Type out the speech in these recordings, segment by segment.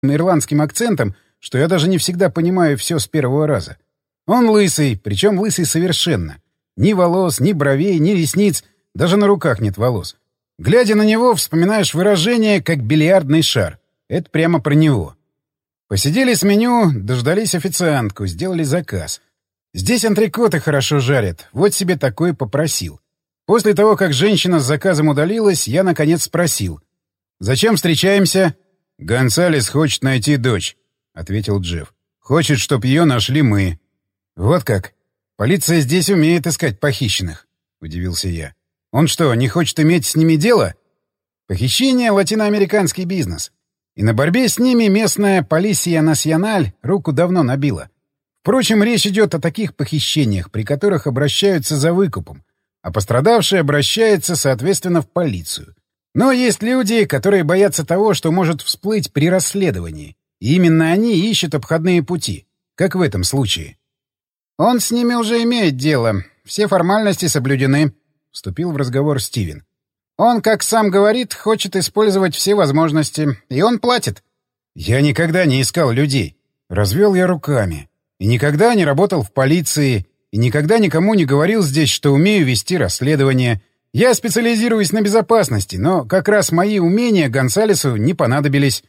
ирландским акцентом, что я даже не всегда понимаю все с первого раза. Он лысый, причем лысый совершенно. Ни волос, ни бровей, ни ресниц, даже на руках нет волос. Глядя на него, вспоминаешь выражение, как бильярдный шар. Это прямо про него. Посидели с меню, дождались официантку, сделали заказ. Здесь антрикоты хорошо жарят, вот себе такой попросил. После того, как женщина с заказом удалилась, я, наконец, спросил. «Зачем встречаемся?» «Гонсалес хочет найти дочь», — ответил Джефф. «Хочет, чтоб ее нашли мы». «Вот как? Полиция здесь умеет искать похищенных», — удивился я. «Он что, не хочет иметь с ними дело?» «Похищение — латиноамериканский бизнес. И на борьбе с ними местная Полисия Националь руку давно набила. Впрочем, речь идет о таких похищениях, при которых обращаются за выкупом, а пострадавший обращается, соответственно, в полицию. Но есть люди, которые боятся того, что может всплыть при расследовании. И именно они ищут обходные пути, как в этом случае. «Он с ними уже имеет дело. Все формальности соблюдены», — вступил в разговор Стивен. «Он, как сам говорит, хочет использовать все возможности, и он платит». «Я никогда не искал людей», — развел я руками. «И никогда не работал в полиции, и никогда никому не говорил здесь, что умею вести расследование. Я специализируюсь на безопасности, но как раз мои умения Гонсалесу не понадобились».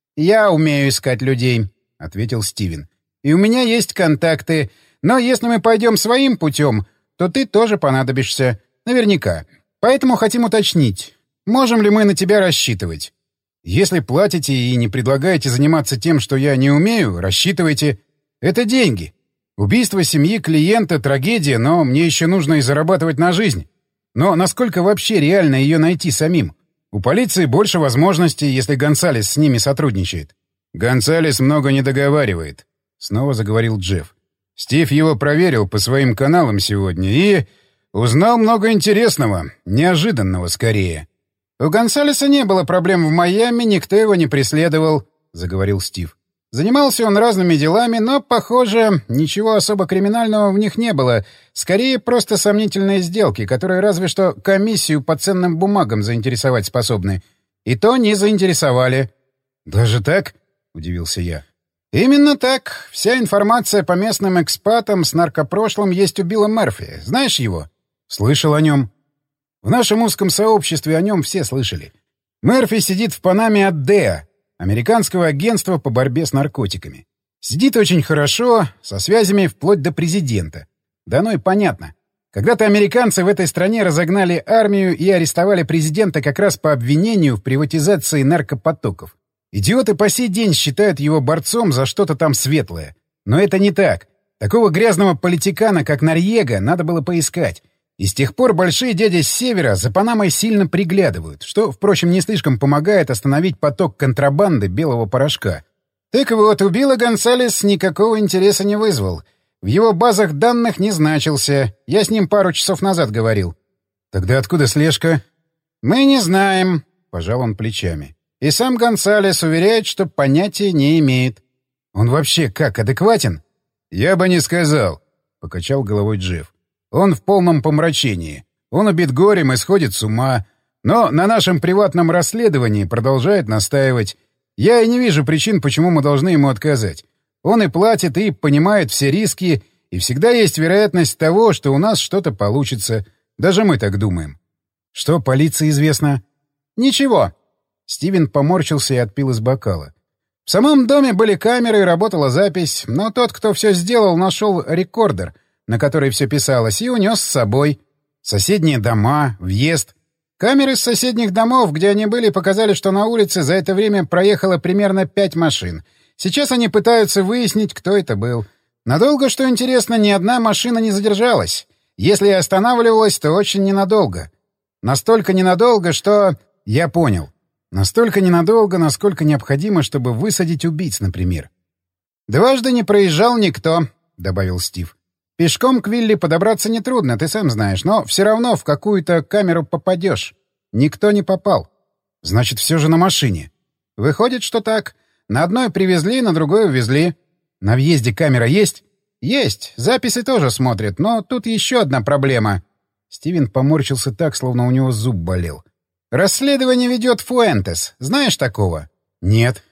«Я умею искать людей», — ответил Стивен. «И у меня есть контакты. Но если мы пойдем своим путем, то ты тоже понадобишься. Наверняка. Поэтому хотим уточнить, можем ли мы на тебя рассчитывать. Если платите и не предлагаете заниматься тем, что я не умею, рассчитывайте. Это деньги. Убийство семьи клиента — трагедия, но мне еще нужно и зарабатывать на жизнь. Но насколько вообще реально ее найти самим? У полиции больше возможностей, если Гонсалес с ними сотрудничает». «Гонсалес много не договаривает», — снова заговорил Джефф. «Стив его проверил по своим каналам сегодня и узнал много интересного, неожиданного скорее». «У Гонсалеса не было проблем в Майами, никто его не преследовал», — заговорил Стив. «Занимался он разными делами, но, похоже, ничего особо криминального в них не было. Скорее, просто сомнительные сделки, которые разве что комиссию по ценным бумагам заинтересовать способны. И то не заинтересовали». «Даже так?» — удивился я. «Именно так. Вся информация по местным экспатам с наркопрошлым есть у Билла Мерфи. Знаешь его?» «Слышал о нем». «В нашем узком сообществе о нем все слышали. Мерфи сидит в Панаме от ДЭА, американского агентства по борьбе с наркотиками. Сидит очень хорошо, со связями вплоть до президента. Да ну и понятно. Когда-то американцы в этой стране разогнали армию и арестовали президента как раз по обвинению в приватизации наркопотоков. Идиоты по сей день считают его борцом за что-то там светлое. Но это не так. Такого грязного политикана, как Норьего, надо было поискать. И с тех пор большие дяди с севера за Панамой сильно приглядывают, что, впрочем, не слишком помогает остановить поток контрабанды белого порошка. Так вот, у Билла Гонсалес никакого интереса не вызвал. В его базах данных не значился. Я с ним пару часов назад говорил. «Тогда откуда слежка?» «Мы не знаем», — пожал он плечами. «И сам Гонсалес уверяет, что понятия не имеет». «Он вообще как, адекватен?» «Я бы не сказал», — покачал головой Джефф. «Он в полном помрачении. Он убит горем и сходит с ума. Но на нашем приватном расследовании продолжает настаивать. Я и не вижу причин, почему мы должны ему отказать. Он и платит, и понимает все риски, и всегда есть вероятность того, что у нас что-то получится. Даже мы так думаем». «Что полиции известно?» «Ничего». Стивен поморщился и отпил из бокала. «В самом доме были камеры и работала запись, но тот, кто все сделал, нашел рекордер, на который все писалось, и унес с собой. Соседние дома, въезд. Камеры с соседних домов, где они были, показали, что на улице за это время проехало примерно 5 машин. Сейчас они пытаются выяснить, кто это был. Надолго, что интересно, ни одна машина не задержалась. Если и останавливалась, то очень ненадолго. Настолько ненадолго, что... Я понял. Настолько ненадолго, насколько необходимо, чтобы высадить убийц, например. «Дважды не проезжал никто», — добавил Стив. «Пешком к Вилли подобраться нетрудно, ты сам знаешь, но все равно в какую-то камеру попадешь. Никто не попал». «Значит, все же на машине». «Выходит, что так. На одной привезли, на другой увезли». «На въезде камера есть?» «Есть. Записи тоже смотрят, но тут еще одна проблема». Стивен поморщился так, словно у него зуб болел. «Расследование ведет Фуэнтес. Знаешь такого?» «Нет».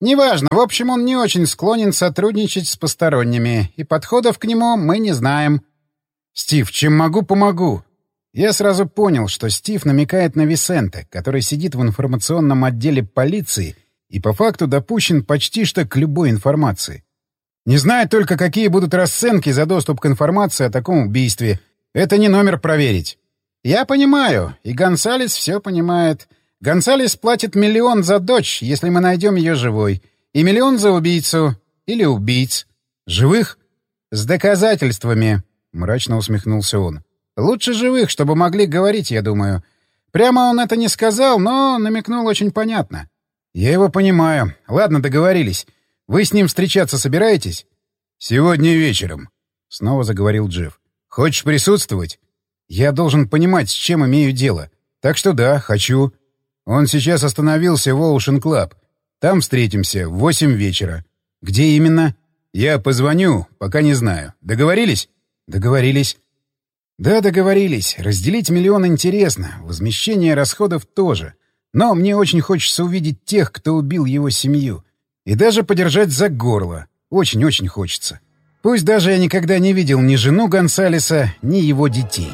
Неважно, в общем, он не очень склонен сотрудничать с посторонними, и подходов к нему мы не знаем. Стив, чем могу, помогу. Я сразу понял, что Стив намекает на Висенте, который сидит в информационном отделе полиции и по факту допущен почти что к любой информации. Не знаю только, какие будут расценки за доступ к информации о таком убийстве. Это не номер проверить. Я понимаю, и Гонсалес все понимает. Гонсалес платит 1 миллион за дочь, если мы найдем ее живой, и 1 миллион за убийцу. Или убийц. Живых? С доказательствами, — мрачно усмехнулся он. Лучше живых, чтобы могли говорить, я думаю. Прямо он это не сказал, но намекнул очень понятно. Я его понимаю. Ладно, договорились. Вы с ним встречаться собираетесь? Сегодня вечером, — снова заговорил Джефф. Хочешь присутствовать? Я должен понимать, с чем имею дело. Так что да, хочу. Он сейчас остановился в Ocean Club. Там встретимся в 8 вечера. Где именно? Я позвоню, пока не знаю. Договорились? Договорились. Да, договорились. Разделить 1 миллион интересно. Возмещение расходов тоже. Но мне очень хочется увидеть тех, кто убил его семью. И даже подержать за горло. Очень-очень хочется. Пусть даже я никогда не видел ни жену Гонсалеса, ни его детей.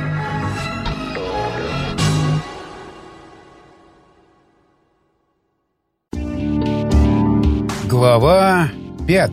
Глава 5.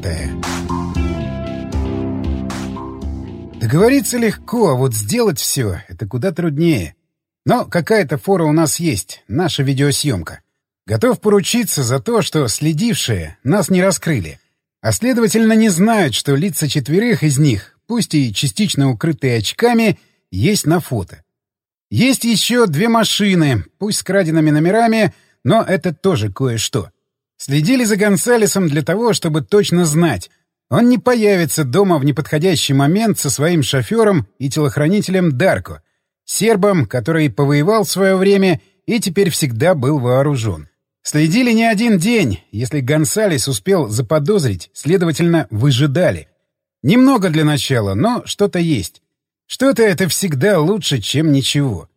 Договориться легко, а вот сделать все — это куда труднее. Но какая-то фора у нас есть, наша видеосъемка. Готов поручиться за то, что следившие нас не раскрыли, а следовательно не знают, что лица 4 из них, пусть и частично укрытые очками, есть на фото. Есть еще 2 машины, пусть с краденными номерами, но это тоже кое-что. Следили за Гонсалесом для того, чтобы точно знать, он не появится дома в неподходящий момент со своим шофером и телохранителем Дарко, сербом, который повоевал в свое время и теперь всегда был вооружен. Следили не один день, если Гонсалес успел заподозрить, следовательно, выжидали. Немного для начала, но что-то есть. Что-то — это всегда лучше, чем ничего.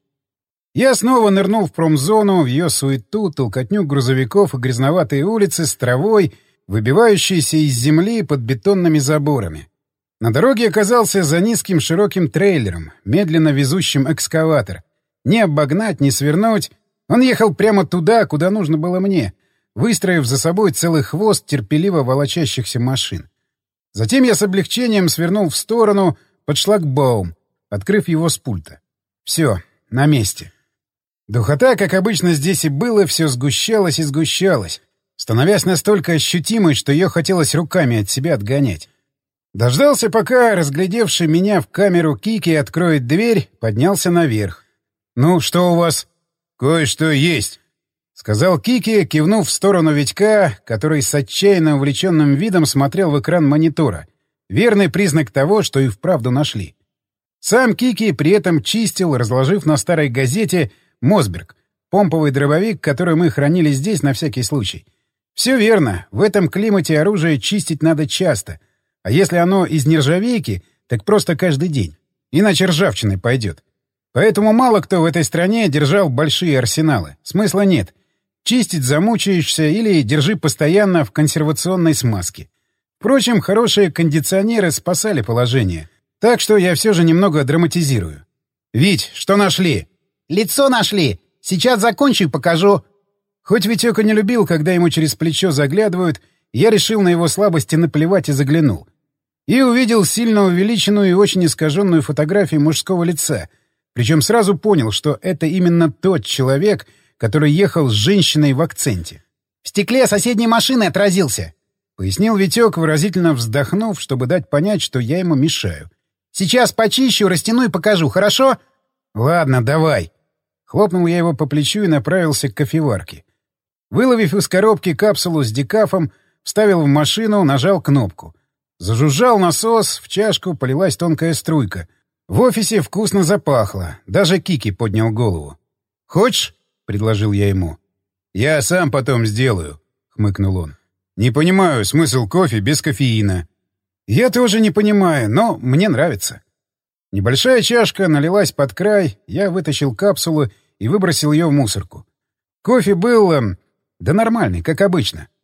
Я снова нырнул в промзону, в ее суету, толкотню грузовиков и грязноватые улицы с травой, выбивающейся из земли под бетонными заборами. На дороге оказался за низким широким трейлером, медленно везущим экскаватор. Не обогнать, не свернуть. Он ехал прямо туда, куда нужно было мне, выстроив за собой целый хвост терпеливо волочащихся машин. Затем я с облегчением свернул в сторону под шлагбаум, открыв его с пульта. Все, на месте. Духота, как обычно здесь и было, все сгущалась и сгущалась, становясь настолько ощутимой, что ее хотелось руками от себя отгонять. Дождался, пока разглядевший меня в камеру Кики откроет дверь, поднялся наверх. «Ну, что у вас?» «Кое-что есть», — сказал Кики, кивнув в сторону Витька, который с отчаянно увлеченным видом смотрел в экран монитора. Верный признак того, что и вправду нашли. Сам Кики при этом чистил, разложив на старой газете «Мосберг», помповый дробовик, который мы хранили здесь на всякий случай. Все верно, в этом климате оружие чистить надо часто, а если оно из нержавейки, так просто каждый день. Иначе ржавчиной пойдет. Поэтому мало кто в этой стране держал большие арсеналы. Смысла нет. Чистить замучаешься или держи постоянно в консервационной смазке. Впрочем, хорошие кондиционеры спасали положение. Так что я все же немного драматизирую. «Вить, что нашли?» «Лицо нашли! Сейчас закончу и покажу!» Хоть Витек и не любил, когда ему через плечо заглядывают, я решил на его слабости наплевать и заглянул. И увидел сильно увеличенную и очень искаженную фотографию мужского лица. Причем сразу понял, что это именно тот человек, который ехал с женщиной в акценте. «В стекле соседней машины отразился», — пояснил Витек, выразительно вздохнув, чтобы дать понять, что я ему мешаю. «Сейчас почищу, растяну и покажу, хорошо?» «Ладно, давай». Хлопнул я его по плечу и направился к кофеварке. Выловив из коробки капсулу с декафом, вставил в машину, нажал кнопку. Зажужжал насос, в чашку полилась тонкая струйка. В офисе вкусно запахло. Даже Кики поднял голову. «Хочешь?» — предложил я ему. «Я сам потом сделаю», — хмыкнул он. «Не понимаю смысл кофе без кофеина». «Я тоже не понимаю, но мне нравится». Небольшая чашка налилась под край, я вытащил капсулу и выбросил ее в мусорку. Кофе был... да нормальный, как обычно.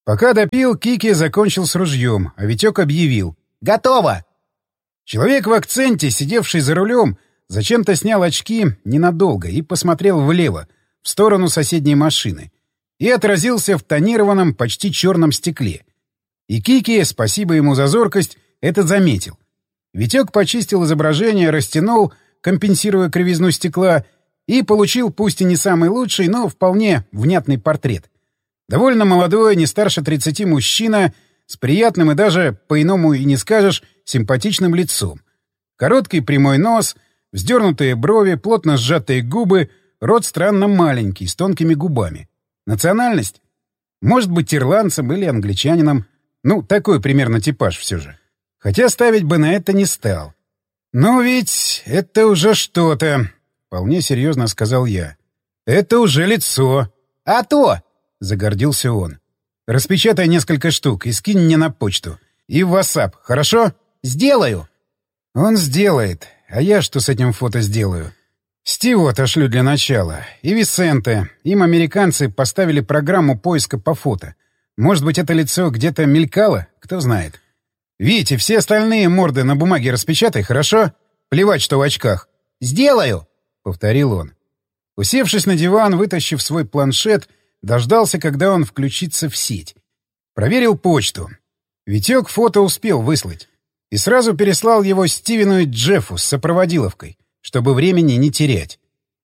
Пока допил, Кики закончил с ружьем, а Витек объявил: «Готово!». Человек в акценте, сидевший за рулем, зачем-то снял очки ненадолго и посмотрел влево, в сторону соседней машины, и отразился в тонированном, почти черном стекле. И Кики, спасибо ему за зоркость, это заметил. Витек почистил изображение, растянул, компенсируя кривизну стекла, и получил пусть и не самый лучший, но вполне внятный портрет. Довольно молодой, не старше 30 мужчина, с приятным и даже, по-иному и не скажешь, симпатичным лицом. Короткий прямой нос, вздернутые брови, плотно сжатые губы, рот странно маленький, с тонкими губами. Национальность? Может быть, ирландцем или англичанином. Ну, такой примерно типаж все же. Хотя ставить бы на это не стал. «Ну ведь это уже что-то», — вполне серьезно сказал я. «Это уже лицо». «А то!» — загордился он. «Распечатай несколько штук и скинь мне на почту. И в WhatsApp, хорошо?» «Сделаю». Он сделает. А я что с этим фото сделаю? Стиву отошлю для начала. И Висенте. Им американцы поставили программу поиска по фото. Может быть, это лицо где-то мелькало? Кто знает. Витя, все остальные морды на бумаге распечатай, хорошо? Плевать, что в очках. «Сделаю», — повторил он. Усевшись на диван, вытащив свой планшет, дождался, когда он включится в сеть. Проверил почту. Витек фото успел выслать. И сразу переслал его Стивену и Джеффу с сопроводиловкой, чтобы времени не терять.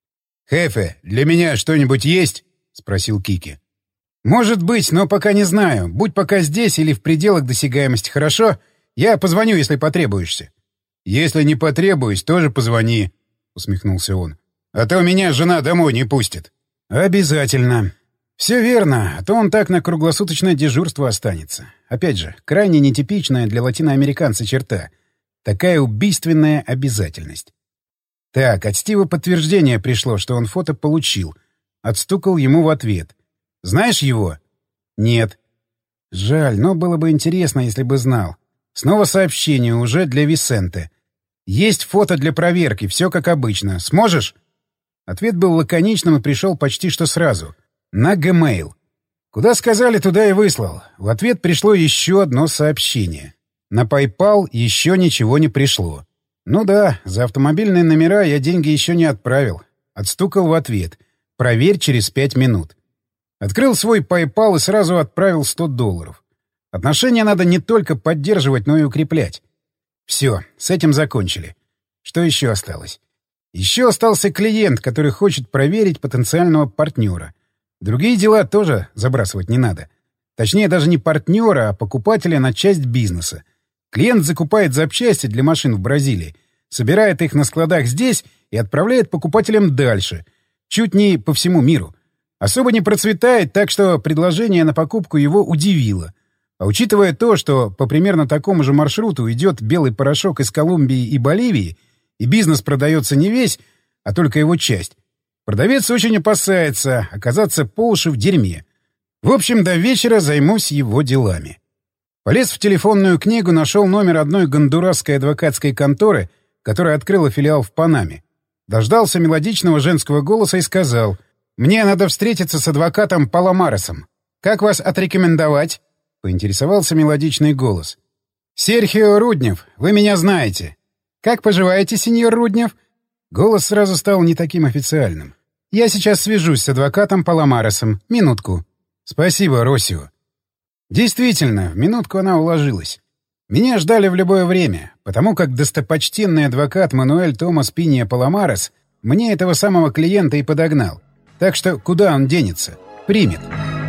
«Хефе, для меня что-нибудь есть?» — спросил Кики. «Может быть, но пока не знаю. Будь пока здесь или в пределах досягаемости, хорошо? Я позвоню, если потребуешься». «Если не потребуюсь, тоже позвони», — усмехнулся он. «А то меня жена домой не пустит». «Обязательно. Все верно, а то он так на круглосуточное дежурство останется. Опять же, крайне нетипичная для латиноамериканца черта. Такая убийственная обязательность. Так, от Стива подтверждение пришло, что он фото получил. Отстукал ему в ответ. «Знаешь его?» «Нет». «Жаль, но было бы интересно, если бы знал. Снова сообщение уже для Висенте. Есть фото для проверки, все как обычно. Сможешь?» Ответ был лаконичным и пришел почти что сразу. На Gmail. Куда сказали, туда и выслал. В ответ пришло еще одно сообщение. На PayPal еще ничего не пришло. Ну да, за автомобильные номера я деньги еще не отправил. Отстукал в ответ. Проверь через 5 минут. Открыл свой PayPal и сразу отправил $100. Отношения надо не только поддерживать, но и укреплять. Все, с этим закончили. Что еще осталось? Еще остался клиент, который хочет проверить потенциального партнера. Другие дела тоже забрасывать не надо. Точнее, даже не партнера, а покупателя на часть бизнеса. Клиент закупает запчасти для машин в Бразилии, собирает их на складах здесь и отправляет покупателям дальше, чуть не по всему миру. Особо не процветает, так что предложение на покупку его удивило. А учитывая то, что по примерно такому же маршруту идет белый порошок из Колумбии и Боливии, и бизнес продается не весь, а только его часть, продавец очень опасается оказаться по уши в дерьме. В общем, до вечера займусь его делами. Полез в телефонную книгу, нашел номер одной гондурасской адвокатской конторы, которая открыла филиал в Панаме. Дождался мелодичного женского голоса и сказал: «Мне надо встретиться с адвокатом Паламаресом. Как вас отрекомендовать?» — поинтересовался мелодичный голос. «Серхио Руднев, вы меня знаете». «Как поживаете, сеньор Руднев?» Голос сразу стал не таким официальным. «Я сейчас свяжусь с адвокатом Паламаресом. Минутку». «Спасибо, Росио». Действительно, в минутку она уложилась. Меня ждали в любое время, потому как достопочтенный адвокат Мануэль Томас Пинья Паламарес мне этого самого клиента и подогнал. Так что куда он денется? Примет.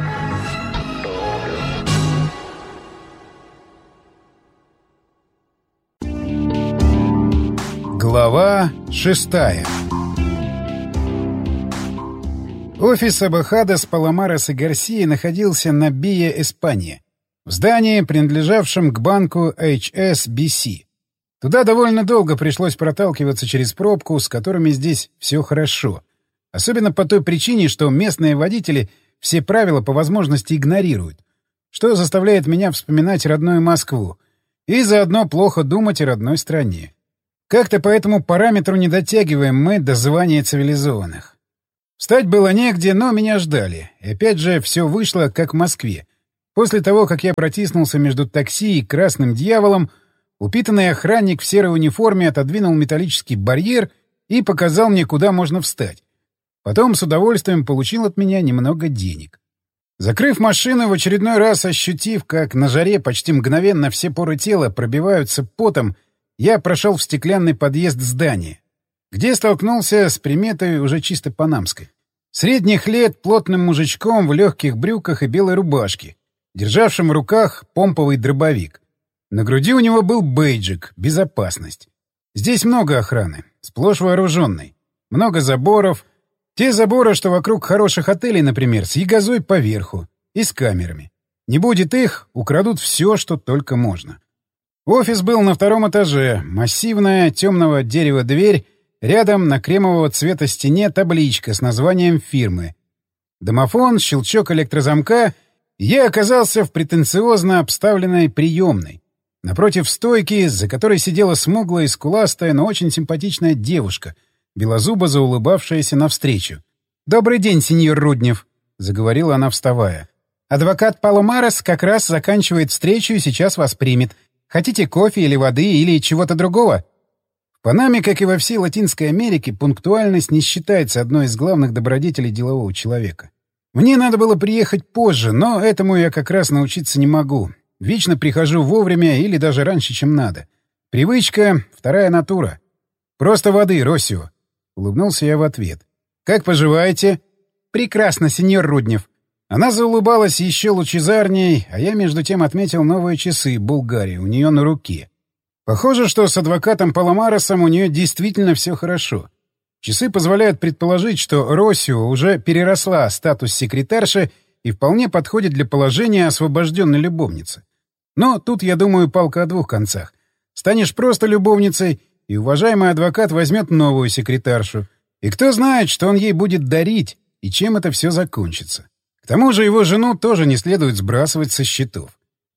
Глава 6. Офис Абахадес, Паламарес и Гарсии находился на Бия, Испания, в здании, принадлежавшем к банку HSBC. Туда довольно долго пришлось проталкиваться через пробку, с которыми здесь все хорошо. Особенно по той причине, что местные водители все правила по возможности игнорируют, что заставляет меня вспоминать родную Москву и заодно плохо думать о родной стране. Как-то по этому параметру не дотягиваем мы до звания цивилизованных. Встать было негде, но меня ждали. И опять же все вышло, как в Москве. После того, как я протиснулся между такси и красным дьяволом, упитанный охранник в серой униформе отодвинул металлический барьер и показал мне, куда можно встать. Потом с удовольствием получил от меня немного денег. Закрыв машину, в очередной раз ощутив, как на жаре почти мгновенно все поры тела пробиваются потом, я прошел в стеклянный подъезд здания, где столкнулся с приметой уже чисто панамской. Средних лет плотным мужичком в легких брюках и белой рубашке, державшим в руках помповый дробовик. На груди у него был бейджик «Безопасность». Здесь много охраны, сплошь вооруженной. Много заборов. Те заборы, что вокруг хороших отелей, например, с ягозой поверху и с камерами. Не будет их, украдут все, что только можно. Офис был на 2-м этаже. Массивная темного дерева дверь, рядом на кремового цвета стене табличка с названием фирмы. Домофон, щелчок электрозамка, и я оказался в претенциозно обставленной приемной. Напротив стойки, за которой сидела смуглая и скуластая, но очень симпатичная девушка, белозубо заулыбавшаяся навстречу. «Добрый день, сеньор Руднев», — заговорила она, вставая. «Адвокат Паломарес как раз заканчивает встречу и сейчас вас примет. Хотите кофе или воды или чего-то другого?» В Панаме, как и во всей Латинской Америке, пунктуальность не считается одной из главных добродетелей делового человека. Мне надо было приехать позже, но этому я как раз научиться не могу. Вечно прихожу вовремя или даже раньше, чем надо. Привычка — вторая натура. «Просто воды, Россио», — улыбнулся я в ответ. «Как поживаете?» «Прекрасно, сеньор Руднев». Она заулыбалась еще лучезарней, а я между тем отметил новые часы Булгарии у нее на руке. Похоже, что с адвокатом Паломаресом у нее действительно все хорошо. Часы позволяют предположить, что Россио уже переросла статус секретарши и вполне подходит для положения освобожденной любовницы. Но тут, я думаю, палка о двух концах. Станешь просто любовницей, и уважаемый адвокат возьмет новую секретаршу. И кто знает, что он ей будет дарить, и чем это все закончится. К тому же его жену тоже не следует сбрасывать со счетов.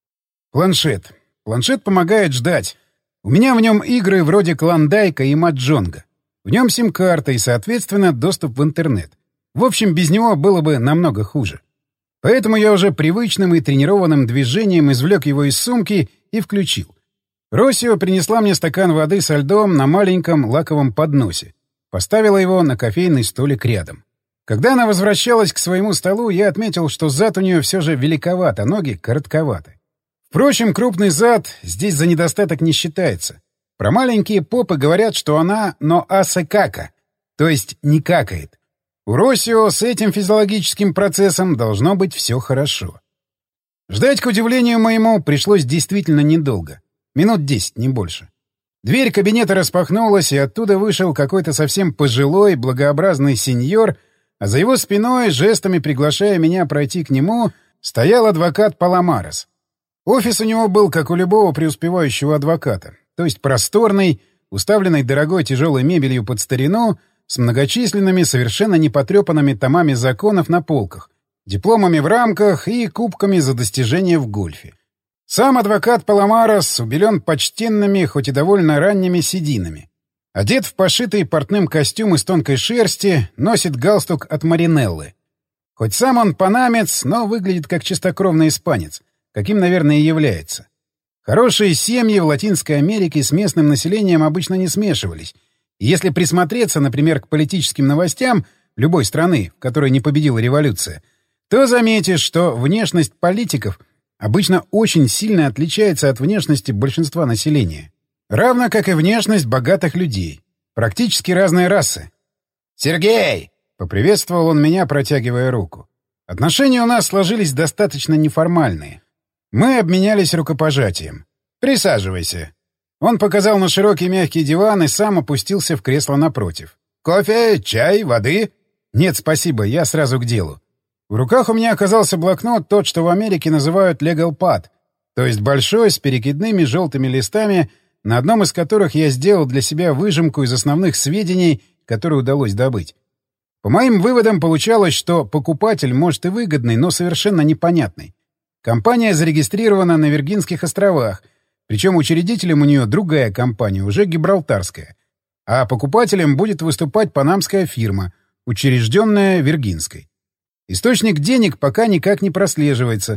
Планшет. Планшет помогает ждать. У меня в нем игры вроде Клондайка и Маджонга. В нем сим-карта и, соответственно, доступ в интернет. В общем, без него было бы намного хуже. Поэтому я уже привычным и тренированным движением извлек его из сумки и включил. Россио принесла мне стакан воды со льдом на маленьком лаковом подносе. Поставила его на кофейный столик рядом. Когда она возвращалась к своему столу, я отметил, что зад у нее все же великоват, а ноги коротковаты. Впрочем, крупный зад здесь за недостаток не считается. Про маленькие попы говорят, что она «но асе кака», то есть не какает. У Россио с этим физиологическим процессом должно быть все хорошо. Ждать, к удивлению моему, пришлось действительно недолго. Минут 10, не больше. Дверь кабинета распахнулась, и оттуда вышел какой-то совсем пожилой, благообразный сеньор, а за его спиной, жестами приглашая меня пройти к нему, стоял адвокат Паломарес. Офис у него был, как у любого преуспевающего адвоката, то есть просторный, уставленный дорогой тяжелой мебелью под старину, с многочисленными, совершенно непотрепанными томами законов на полках, дипломами в рамках и кубками за достижения в гольфе. Сам адвокат Паломарес убелен почтенными, хоть и довольно ранними сединами. Одет в пошитый портным костюм из тонкой шерсти, носит галстук от Маринеллы. Хоть сам он панамец, но выглядит как чистокровный испанец, каким, наверное, и является. Хорошие семьи в Латинской Америке с местным населением обычно не смешивались. И если присмотреться, например, к политическим новостям любой страны, в которой не победила революция, то заметишь, что внешность политиков обычно очень сильно отличается от внешности большинства населения. Равно как и внешность богатых людей. Практически разные расы. «Сергей!» — поприветствовал он меня, протягивая руку. Отношения у нас сложились достаточно неформальные. Мы обменялись рукопожатием. «Присаживайся». Он показал на широкий мягкий диван и сам опустился в кресло напротив. «Кофе, чай, воды?» «Нет, спасибо, я сразу к делу». В руках у меня оказался блокнот, тот, что в Америке называют legal pad, то есть большой, с перекидными желтыми листами, на одном из которых я сделал для себя выжимку из основных сведений, которые удалось добыть. По моим выводам получалось, что покупатель, может, и выгодный, но совершенно непонятный. Компания зарегистрирована на Виргинских островах, причем учредителем у нее другая компания, уже гибралтарская. А покупателем будет выступать панамская фирма, учрежденная Виргинской. Источник денег пока никак не прослеживается,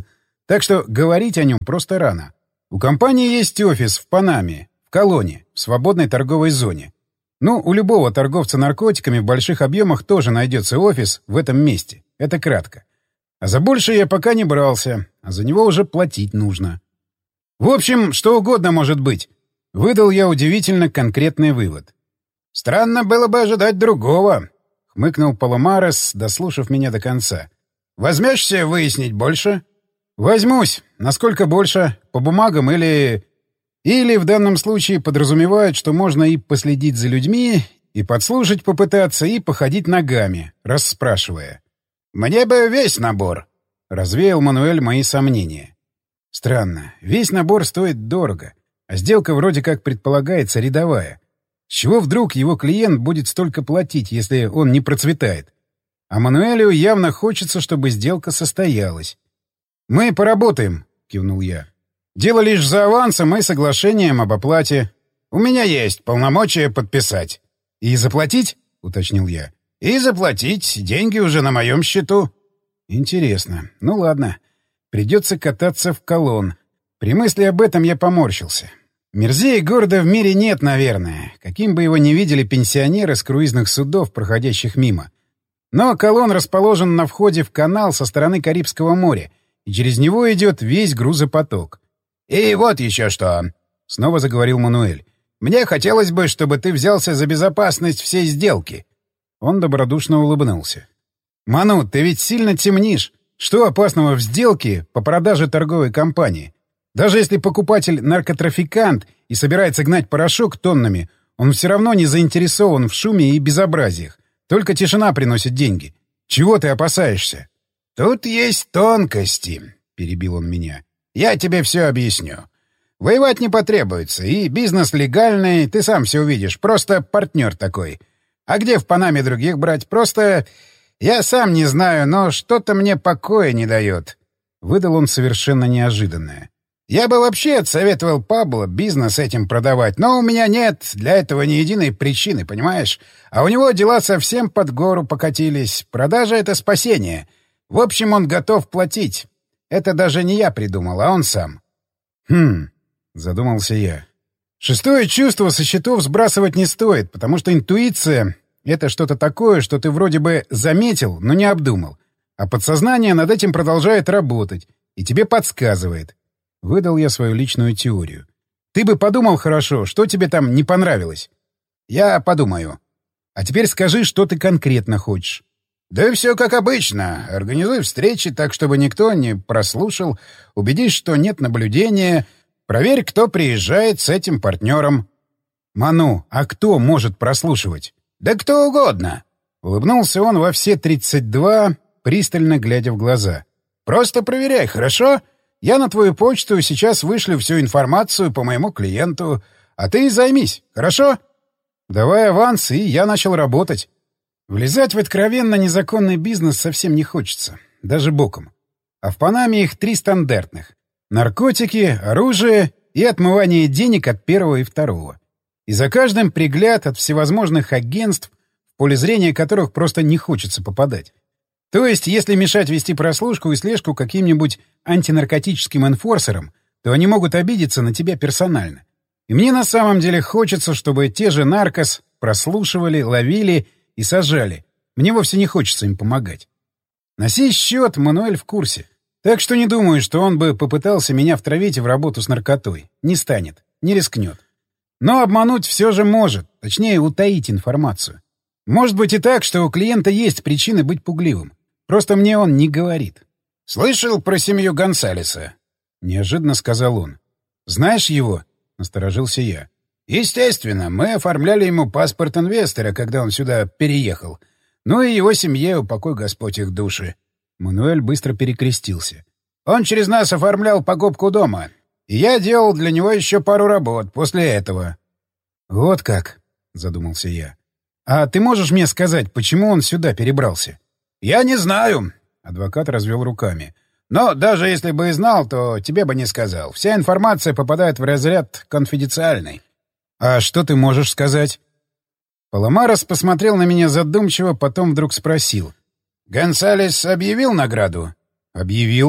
Так что говорить о нем просто рано. У компании есть офис в Панаме, в Колоне, в свободной торговой зоне. Ну, у любого торговца наркотиками в больших объемах тоже найдется офис в этом месте. Это кратко. А за большее я пока не брался, а за него уже платить нужно. В общем, что угодно может быть. Выдал я удивительно конкретный вывод. «Странно было бы ожидать другого», — хмыкнул Паломарес, дослушав меня до конца. «Возьмешься выяснить больше?» «Возьмусь. Насколько больше? По бумагам или...» Или в данном случае подразумевают, что можно и последить за людьми, и подслушать попытаться, и походить ногами, расспрашивая. «Мне бы весь набор», — развеял Мануэль мои сомнения. Странно. Весь набор стоит дорого, а сделка вроде как предполагается рядовая. С чего вдруг его клиент будет столько платить, если он не процветает? А Мануэлю явно хочется, чтобы сделка состоялась. «Мы поработаем», — кивнул я. «Дело лишь за авансом и соглашением об оплате. У меня есть полномочия подписать». «И заплатить?» — уточнил я. «И заплатить. Деньги уже на моем счету». «Интересно. Ну ладно. Придется кататься в Колон». При мысли об этом я поморщился. Мерзее города в мире нет, наверное, каким бы его ни видели пенсионеры с круизных судов, проходящих мимо. Но Колон расположен на входе в канал со стороны Карибского моря, и через него идет весь грузопоток. «И вот еще что!» — снова заговорил Мануэль. «Мне хотелось бы, чтобы ты взялся за безопасность всей сделки». Он добродушно улыбнулся. «Ману, ты ведь сильно темнишь. Что опасного в сделке по продаже торговой компании? Даже если покупатель наркотрафикант и собирается гнать порошок тоннами, он все равно не заинтересован в шуме и безобразиях. Только тишина приносит деньги. Чего ты опасаешься?» «Тут есть тонкости», — перебил он меня. «Я тебе все объясню. Воевать не потребуется, и бизнес легальный, ты сам все увидишь, просто партнер такой. А где в Панаме других брать? Просто... Я сам не знаю, но что-то мне покоя не дает». Выдал он совершенно неожиданное. «Я бы вообще отсоветовал Пабло бизнес этим продавать, но у меня нет для этого ни единой причины, понимаешь? А у него дела совсем под гору покатились. Продажа — это спасение. В общем, он готов платить. Это даже не я придумал, а он сам». «Хм...» — задумался я. «Шестое чувство со счетов сбрасывать не стоит, потому что интуиция — это что-то такое, что ты вроде бы заметил, но не обдумал. А подсознание над этим продолжает работать и тебе подсказывает». Выдал я свою личную теорию. «Ты бы подумал хорошо, что тебе там не понравилось?» «Я подумаю». «А теперь скажи, что ты конкретно хочешь». «Да все как обычно. Организуй встречи так, чтобы никто не прослушал. Убедись, что нет наблюдения. Проверь, кто приезжает с этим партнером». «Ману, а кто может прослушивать?» «Да кто угодно». Улыбнулся он во все 32, пристально глядя в глаза. «Просто проверяй, хорошо? Я на твою почту сейчас вышлю всю информацию по моему клиенту, а ты займись, хорошо?» «Давай аванс, и я начал работать». Влезать в откровенно незаконный бизнес совсем не хочется, даже боком. А в Панаме их 3 стандартных. Наркотики, оружие и отмывание денег от первого и второго. И за каждым пригляд от всевозможных агентств, в поле зрения которых просто не хочется попадать. То есть, если мешать вести прослушку и слежку каким-нибудь антинаркотическим энфорсерам, то они могут обидеться на тебя персонально. И мне на самом деле хочется, чтобы те же наркос прослушивали, ловили и сажали. Мне вовсе не хочется им помогать. На сей счет Мануэль в курсе. Так что не думаю, что он бы попытался меня втравить в работу с наркотой. Не станет, не рискнет. Но обмануть все же может, точнее, утаить информацию. Может быть и так, что у клиента есть причины быть пугливым. Просто мне он не говорит. «Слышал про семью Гонсалеса?» — неожиданно сказал он. «Знаешь его?» — насторожился я. «Естественно, мы оформляли ему паспорт инвестора, когда он сюда переехал. Ну и его семье, упокой Господь их души». Мануэль быстро перекрестился. «Он через нас оформлял покупку дома. И я делал для него еще пару работ после этого». «Вот как», — задумался я. «А ты можешь мне сказать, почему он сюда перебрался?» «Я не знаю», — адвокат развел руками. «Но даже если бы и знал, то тебе бы не сказал. Вся информация попадает в разряд конфиденциальной». «А что ты можешь сказать?» Паломарес посмотрел на меня задумчиво, потом вдруг спросил. «Гонсалес объявил награду?» «Объявил».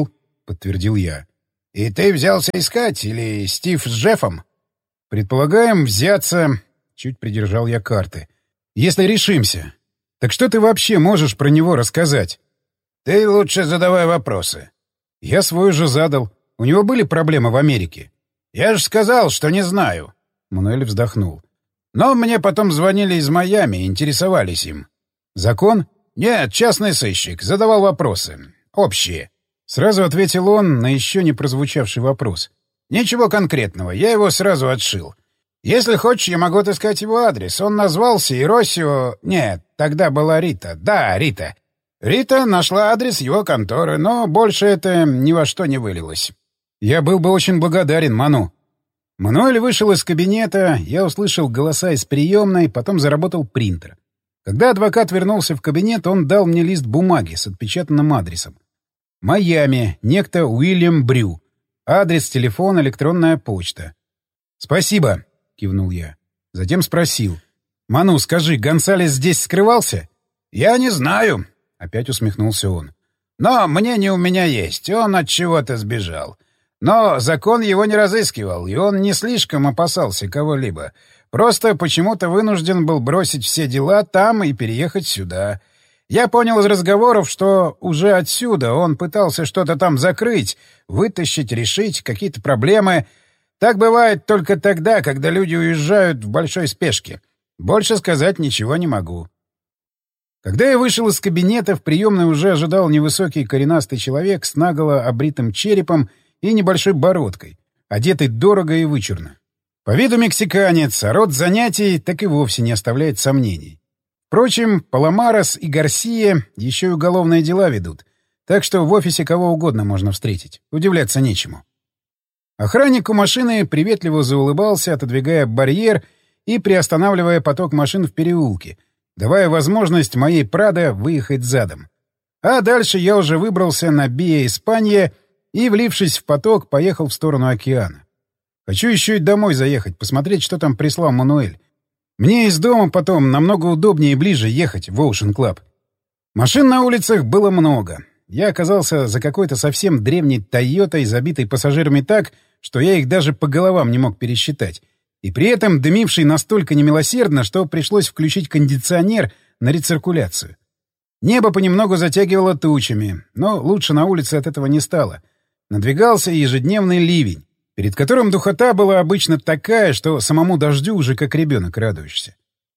подтвердил я. «И ты взялся искать? Или Стив с Джеффом?» «Предполагаем взяться...» — чуть придержал я карты. «Если решимся. Так что ты вообще можешь про него рассказать?» «Ты лучше задавай вопросы». «Я свой уже задал. У него были проблемы в Америке?» «Я же сказал, что не знаю». Мануэль вздохнул. «Но мне потом звонили из Майами, интересовались им». «Закон?» «Нет, частный сыщик. Задавал вопросы. Общие». Сразу ответил он на еще не прозвучавший вопрос. «Ничего конкретного. Я его сразу отшил. Если хочешь, я могу отыскать его адрес. Он назвался Иросио... Нет, тогда была Рита. Да, Рита. Рита нашла адрес его конторы, но больше это ни во что не вылилось». «Я был бы очень благодарен, Ману». Мануэль вышел из кабинета, я услышал голоса из приемной, потом заработал принтер. Когда адвокат вернулся в кабинет, он дал мне лист бумаги с отпечатанным адресом. Майами, некто Уильям Брю. Адрес, телефон, электронная почта. «Спасибо», — кивнул я. Затем спросил. «Ману, скажи, Гонсалес здесь скрывался?» «Я не знаю», — опять усмехнулся он. «Но мнение у меня есть. Он от чего-то сбежал. Но закон его не разыскивал, и он не слишком опасался кого-либо. Просто почему-то вынужден был бросить все дела там и переехать сюда. Я понял из разговоров, что уже отсюда он пытался что-то там закрыть, вытащить, решить какие-то проблемы. Так бывает только тогда, когда люди уезжают в большой спешке. Больше сказать ничего не могу». Когда я вышел из кабинета, в приемной уже ожидал невысокий коренастый человек с наголо обритым черепом и небольшой бородкой, одетый дорого и вычурно. По виду мексиканец, а род занятий так и вовсе не оставляет сомнений. Впрочем, Паламарос и Гарсия еще и уголовные дела ведут, так что в офисе кого угодно можно встретить, удивляться нечему. Охранник у машины приветливо заулыбался, отодвигая барьер и приостанавливая поток машин в переулке, давая возможность моей «Прадо» выехать задом. А дальше я уже выбрался на Биа Испания и, влившись в поток, поехал в сторону океана. Хочу еще и домой заехать, посмотреть, что там прислал Мануэль. Мне из дома потом намного удобнее и ближе ехать в Ocean Club. Машин на улицах было много. Я оказался за какой-то совсем древней «Тойотой», забитой пассажирами так, что я их даже по головам не мог пересчитать. И при этом дымивший настолько немилосердно, что пришлось включить кондиционер на рециркуляцию. Небо понемногу затягивало тучами, но лучше на улице от этого не стало. Надвигался ежедневный ливень, перед которым духота была обычно такая, что самому дождю уже как ребенок радуешься.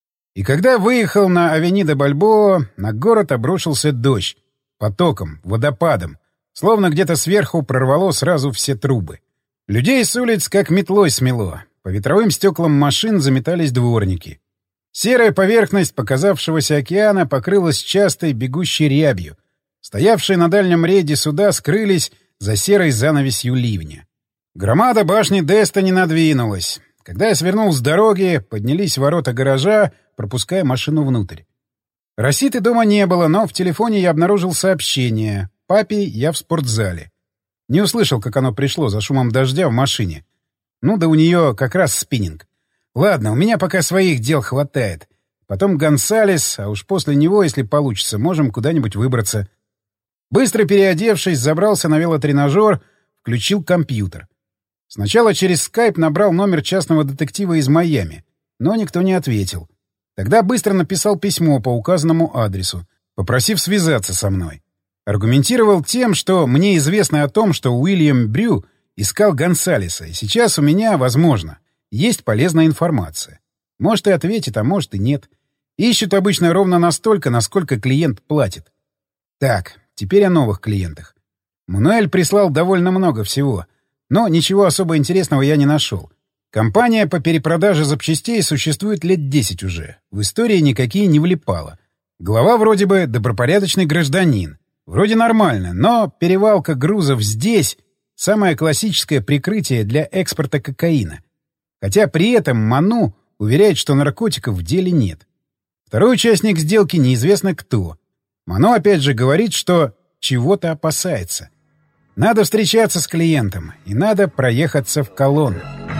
И когда выехал на Авенида Бальбоа, на город обрушился дождь, потоком, водопадом, словно где-то сверху прорвало сразу все трубы. Людей с улиц как метлой смело, по ветровым стеклам машин заметались дворники. Серая поверхность показавшегося океана покрылась частой бегущей рябью. Стоявшие на дальнем рейде суда скрылись за серой занавесью ливня. Громада башни Деста не надвинулась. Когда я свернул с дороги, поднялись ворота гаража, пропуская машину внутрь. Роситы дома не было, но в телефоне я обнаружил сообщение. «Папе, я в спортзале». Не услышал, как оно пришло за шумом дождя в машине. Ну да у нее как раз спиннинг. Ладно, у меня пока своих дел хватает. Потом Гонсалес, а уж после него, если получится, можем куда-нибудь выбраться. Быстро переодевшись, забрался на велотренажер, включил компьютер. Сначала через скайп набрал номер частного детектива из Майами, но никто не ответил. Тогда быстро написал письмо по указанному адресу, попросив связаться со мной. Аргументировал тем, что мне известно о том, что Уильям Брю искал Гонсалеса, и сейчас у меня, возможно, есть полезная информация. Может, и ответит, а может, и нет. Ищут обычно ровно настолько, насколько клиент платит. Так, теперь о новых клиентах. Мануэль прислал довольно много всего, но ничего особо интересного я не нашел. Компания по перепродаже запчастей существует лет 10 уже. В истории никакие не влипало. Глава вроде бы добропорядочный гражданин. Вроде нормально, но перевалка грузов здесь — самое классическое прикрытие для экспорта кокаина. Хотя при этом Ману уверяет, что наркотиков в деле нет. Второй участник сделки неизвестно кто. Ману опять же говорит, что чего-то опасается. Надо встречаться с клиентом, и надо проехаться в Колон.